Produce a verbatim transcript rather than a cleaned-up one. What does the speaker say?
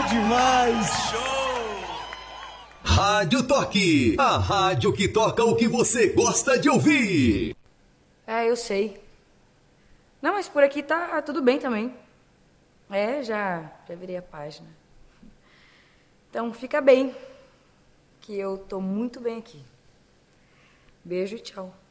bom demais. Rádio Toque, a rádio que toca o que você gosta de ouvir. É, eu sei. Não, mas por aqui tá tudo bem também. É, já, já virei a página. Então fica bem, que eu tô muito bem aqui. Beijo e tchau.